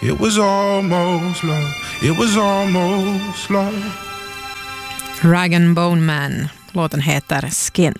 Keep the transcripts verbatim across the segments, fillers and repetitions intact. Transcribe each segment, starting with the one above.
It was almost love. It was almost love. Rag and Bone Man. Låten heter Skin.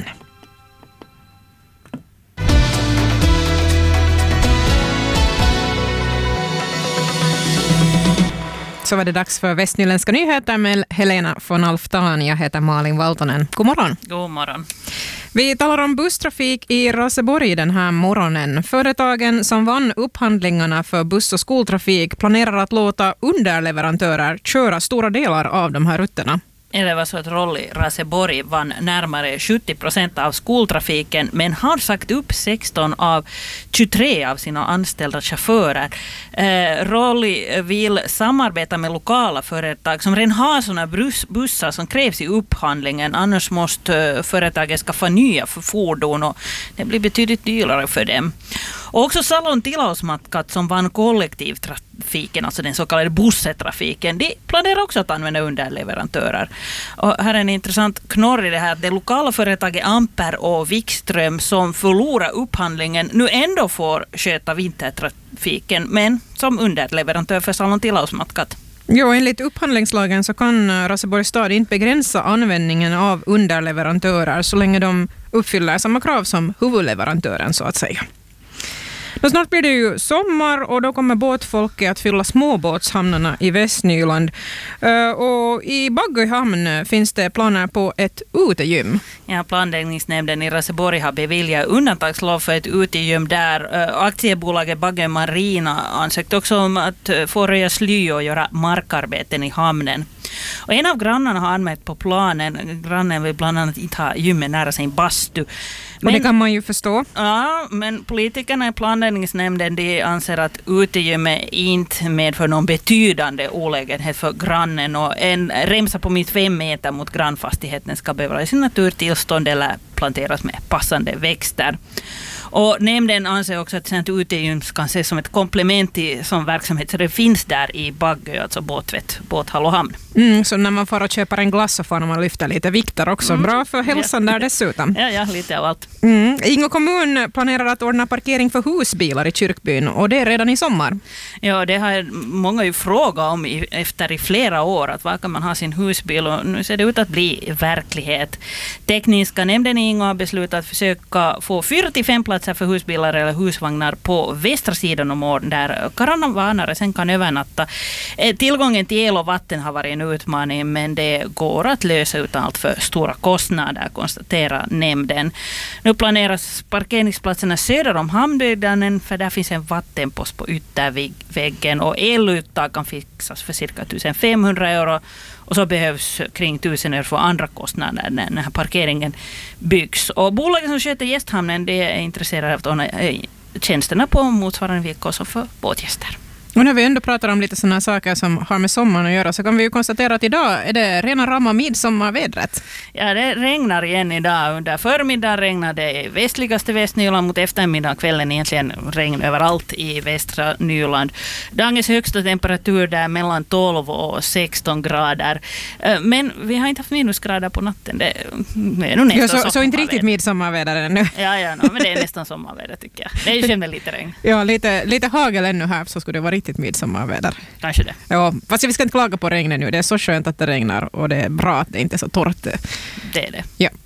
Så var det dags för Västnyländska nyheter med Helena von Alftan. Jag heter Malin Valtonen. God morgon. God morgon. Vi talar om busstrafik i Raseborg den här morgonen. Företagen som vann upphandlingarna för buss- och skoltrafik planerar att låta underleverantörer köra stora delar av de här rutterna. Det var så att Rolli Raseborg vann närmare sjuttio procent av skoltrafiken men har sagt upp sexton av tjugotre av sina anställda chaufförer. Eh, Rolli vill samarbeta med lokala företag som redan har sådana bussar som krävs i upphandlingen. Annars måste företaget skaffa nya för fordon och det blir betydligt dyrare för dem. Och också Salon Tilausmatkat som vann kollektivtrafiken, alltså den så kallade bussetrafiken, de planerar också att använda underleverantörer. Och här är en intressant knorr i det här att det lokala företaget Amper och Wikström som förlorar upphandlingen nu ändå får sköta vintertrafiken men som underleverantör för Salon Tilausmatkat. Jo, enligt upphandlingslagen så kan Raseborgs stad inte begränsa användningen av underleverantörer så länge de uppfyller samma krav som huvudleverantören så att säga. Då snart blir det ju sommar och då kommer båtfolket att fylla småbåtshamnarna i Västnyland. Uh, och i Baggöhamn finns det planer på ett utegym. Ja, planläggningsnämnden i Raseborg har beviljat undantagslov för ett utegym där. Uh, aktiebolaget Baggö Marina ansökt också om att uh, få röja sly och göra markarbeten i hamnen. Och en av grannarna har anmält på planen. Grannen vill bland annat inte ha gymmet nära sin bastu. Men, och det kan man ju förstå. Ja, men politikerna i planläggningsnämnden de anser att utegymmet inte medför någon betydande olägenhet för grannen och en remsa på minst fem meter mot grannfastigheten ska bevaras i sin naturtillstånd eller planteras med passande växter. Och nämnden anser också att sånt utegym kan ses som ett komplement till som verksamhet så det finns där i Baggö, alltså båtvett, båthall och hamn. Mm, så när man får och köper en glass så får man lyfta lite vikter också. Mm. Bra för hälsan ja. Där dessutom. Ja, ja, lite av allt. Mm. Ingo kommun planerar att ordna parkering för husbilar i kyrkbyn och det är redan i sommar. Ja, det har många ju frågat om i, efter i flera år att var kan man ha sin husbil och nu ser det ut att bli verklighet. Tekniska nämnden i Ingo har beslutat att försöka få fyra till fem platser för husbilar eller husvagnar på västra sidan om åren där karavaner sen kan övernatta. Tillgången till el och vatten har varit en utmaning men det går att lösa utan allt för stora kostnader, konstaterar nämnden. Nu planeras parkeringsplatserna söder om hamnbyggnaden för där finns en vattenpost på ytterväggen och eluttag kan fixas för cirka femtonhundra euro. Och så behövs kring tusen euro för andra kostnader när den här parkeringen byggs. Och bolaget som sköter gästhamnen det är intresserade av att ordna tjänsterna på motsvarande villkor som för båtgäster. Och när vi ändå pratar om lite sådana saker som har med sommaren att göra så kan vi ju konstatera att idag är det rena rama midsommarvädret. Ja, det regnar igen idag. Under förmiddagen regnar det i västligaste Västnyland mot eftermiddag kvällen egentligen regn överallt i västra Nyland. Dagens högsta temperatur där mellan tolv och sexton grader. Men vi har inte haft minusgrader på natten. Det är nog nästan ja, så, så inte riktigt midsommarväder ännu. Ja, ja no, men det är nästan sommarväder tycker jag. Det är ju lite regn. Ja, lite, lite hagel ännu här så skulle det vara riktigt midsommarväder. Kanske det. Ja, fast vi ska inte klaga på regnet nu. Det är så skönt att det regnar och det är bra att det inte är så torrt. Det är det. Ja.